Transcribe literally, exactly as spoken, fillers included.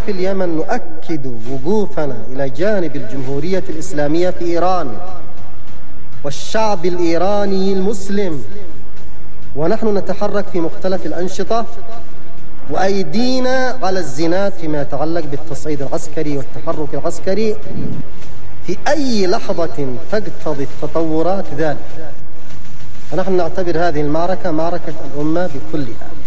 في اليمن نؤكد وقوفنا إلى جانب الجمهورية الإسلامية في إيران والشعب الإيراني المسلم، ونحن نتحرك في مختلف الأنشطة وأيدينا على الزناد فيما يتعلق بالتصعيد العسكري والتحرك العسكري في أي لحظة تقتضي التطورات ذلك. فنحن نعتبر هذه المعركة معركة الأمة بكلها.